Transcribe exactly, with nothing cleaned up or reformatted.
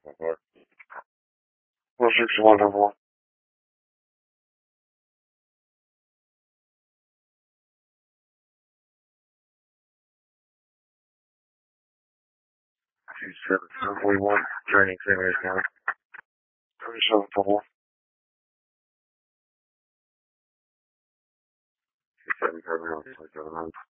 Okay. one sixty-one double one. two seven seven forty-one. Training Samuel County. thirty-seven double one. two seven seven one.